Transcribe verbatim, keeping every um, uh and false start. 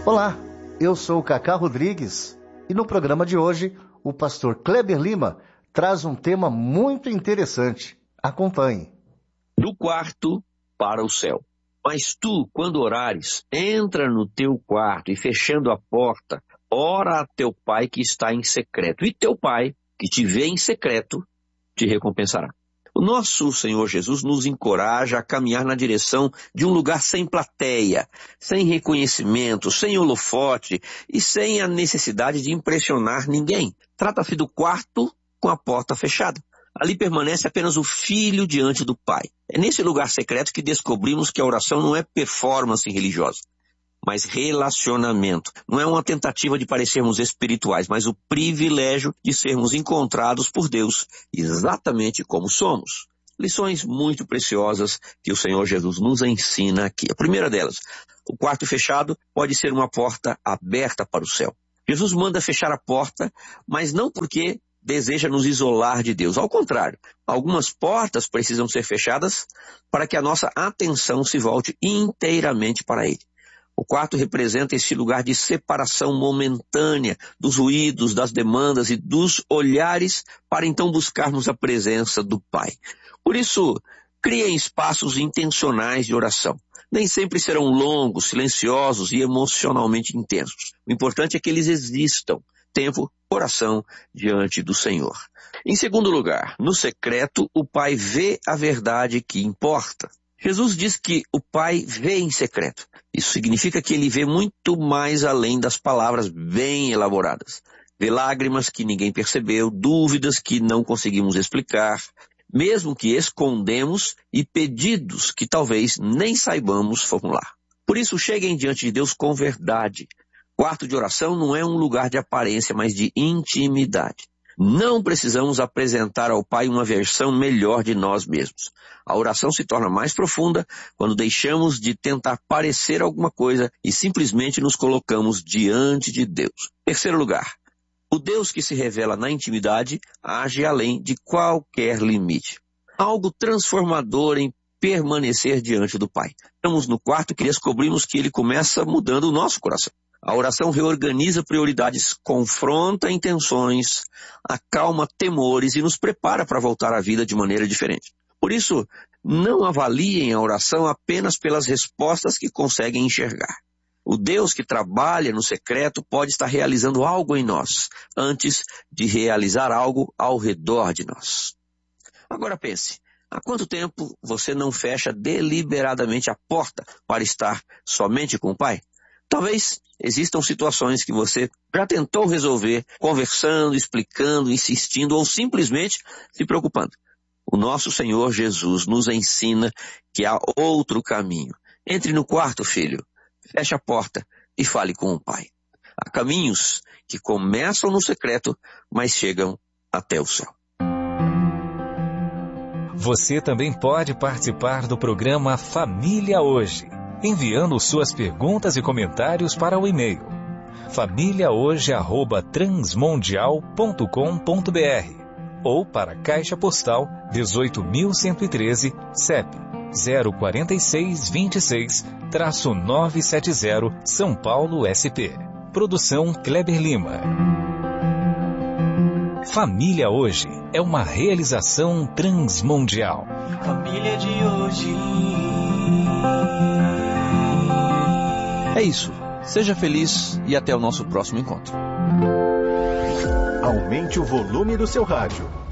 Olá, eu sou o Cacá Rodrigues e no programa de hoje o pastor Kleber Lima traz um tema muito interessante. Acompanhe. Do quarto para o céu. Mas tu, quando orares, entra no teu quarto e fechando a porta, ora a teu pai que está em secreto. E teu pai, que te vê em secreto, te recompensará. O nosso Senhor Jesus nos encoraja a caminhar na direção de um lugar sem plateia, sem reconhecimento, sem holofote e sem a necessidade de impressionar ninguém. Trata-se do quarto com a porta fechada. Ali permanece apenas o filho diante do pai. É nesse lugar secreto que descobrimos que a oração não é performance religiosa, mas relacionamento. Não é uma tentativa de parecermos espirituais, mas o privilégio de sermos encontrados por Deus, exatamente como somos. Lições muito preciosas que o Senhor Jesus nos ensina aqui. A primeira delas, o quarto fechado pode ser uma porta aberta para o céu. Jesus manda fechar a porta, mas não porque deseja nos isolar de Deus. Ao contrário, algumas portas precisam ser fechadas para que a nossa atenção se volte inteiramente para Ele. O quarto representa esse lugar de separação momentânea dos ruídos, das demandas e dos olhares para então buscarmos a presença do Pai. Por isso, criem espaços intencionais de oração. Nem sempre serão longos, silenciosos e emocionalmente intensos. O importante é que eles existam. Tempo, oração diante do Senhor. Em segundo lugar, no secreto, o Pai vê a verdade que importa. Jesus diz que o Pai vê em secreto. Isso significa que Ele vê muito mais além das palavras bem elaboradas. Vê lágrimas que ninguém percebeu, dúvidas que não conseguimos explicar, mesmo que escondemos, e pedidos que talvez nem saibamos formular. Por isso, cheguem diante de Deus com verdade. Quarto de oração não é um lugar de aparência, mas de intimidade. Não precisamos apresentar ao Pai uma versão melhor de nós mesmos. A oração se torna mais profunda quando deixamos de tentar parecer alguma coisa e simplesmente nos colocamos diante de Deus. Terceiro lugar, o Deus que se revela na intimidade age além de qualquer limite. Algo transformador em permanecer diante do Pai. Estamos no quarto que descobrimos que Ele começa mudando o nosso coração. A oração reorganiza prioridades, confronta intenções, acalma temores e nos prepara para voltar à vida de maneira diferente. Por isso, não avaliem a oração apenas pelas respostas que conseguem enxergar. O Deus que trabalha no secreto pode estar realizando algo em nós, antes de realizar algo ao redor de nós. Agora pense, há quanto tempo você não fecha deliberadamente a porta para estar somente com o Pai? Talvez existam situações que você já tentou resolver conversando, explicando, insistindo ou simplesmente se preocupando. O nosso Senhor Jesus nos ensina que há outro caminho. Entre no quarto, filho, feche a porta e fale com o Pai. Há caminhos que começam no secreto, mas chegam até o céu. Você também pode participar do programa Família Hoje, enviando suas perguntas e comentários para o e-mail família hoje arroba transmundial ponto com ponto br ou para a Caixa Postal dezoito mil cento e treze, C E P zero quatro seis dois seis, novecentos e setenta, São Paulo, S P. Produção Kleber Lima. Família Hoje é uma realização transmundial. Família de hoje. É isso. Seja feliz e até o nosso próximo encontro. Aumente o volume do seu rádio.